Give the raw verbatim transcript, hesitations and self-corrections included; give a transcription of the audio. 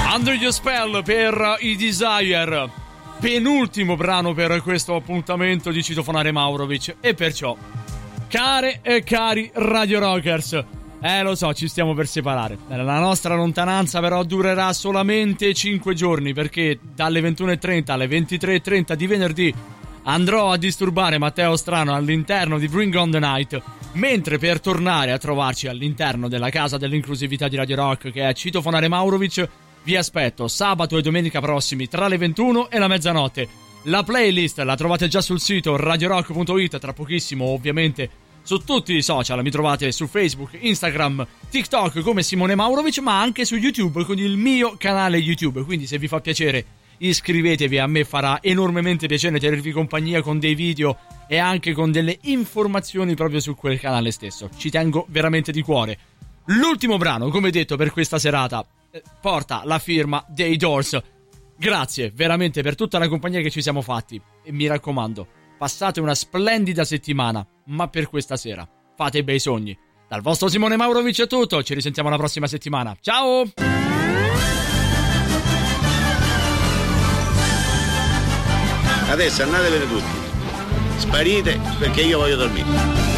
Under Your Spell per i Desire, penultimo brano per questo appuntamento di Citofonare Maurovic. E perciò, care e cari Radio Rockers, eh lo so, ci stiamo per separare. La nostra lontananza però durerà solamente cinque giorni, perché dalle ventuno e trenta alle ventitré e trenta di venerdì andrò a disturbare Matteo Strano all'interno di Bring on the Night, mentre per tornare a trovarci all'interno della casa dell'inclusività di Radio Rock, che è Citofonare Maurovic, vi aspetto sabato e domenica prossimi tra le ventuno e la mezzanotte. La playlist la trovate già sul sito radio rock punto it, tra pochissimo ovviamente su tutti i social, mi trovate su Facebook, Instagram, TikTok come Simone Maurovic, ma anche su YouTube con il mio canale YouTube, quindi se vi fa piacere iscrivetevi, a me farà enormemente piacere tenervi compagnia con dei video e anche con delle informazioni proprio su quel canale stesso, ci tengo veramente di cuore. L'ultimo brano, come detto, per questa serata porta la firma dei Doors. Grazie veramente per tutta la compagnia che ci siamo fatti e mi raccomando, passate una splendida settimana, ma per questa sera fate bei sogni. Dal vostro Simone Maurovic è tutto, ci risentiamo la prossima settimana. Ciao! Adesso andatevene tutti, sparite perché io voglio dormire.